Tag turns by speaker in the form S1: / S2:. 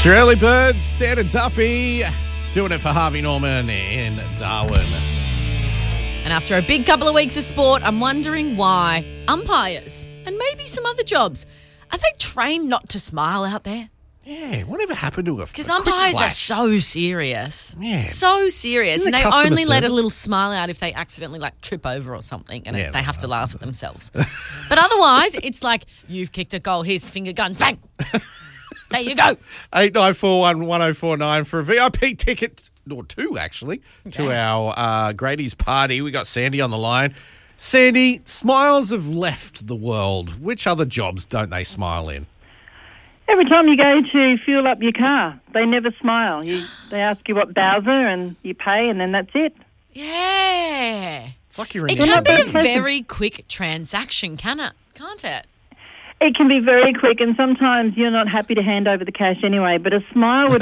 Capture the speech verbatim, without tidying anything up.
S1: It's your early birds, Dan and Duffy, doing it for Harvey Norman in Darwin.
S2: And after a big couple of weeks of sport, I'm wondering why umpires and maybe some other jobs, are they trained not to smile out there?
S1: Yeah, whatever happened to a
S2: Because
S1: a quick
S2: umpires are
S1: flash?
S2: so serious.
S1: Yeah.
S2: So serious.
S1: Isn't
S2: And
S1: it
S2: they
S1: customer
S2: only let a
S1: service?
S2: little smile out if they accidentally like trip over or something and
S1: Yeah,
S2: they
S1: they
S2: have to
S1: are.
S2: laugh at themselves. But otherwise, it's like, you've kicked a goal, here's finger guns, bang. There you go.
S1: eight nine four one, one oh four nine for a V I P ticket, or two actually, to
S2: Okay.
S1: our uh, Grady's party. We got Sandy on the line. Sandy, smiles have left the world. Which other jobs don't they smile in?
S3: Every time you go to fuel up your car, they never smile. You, they ask you what Bowser and you pay and then that's it.
S2: Yeah.
S1: It's like you're in
S2: It
S1: the
S2: can be a
S1: ambulance.
S2: very quick transaction, can it? Can't it?
S3: It can be very quick and sometimes you're not happy to hand over the cash anyway, but a smile would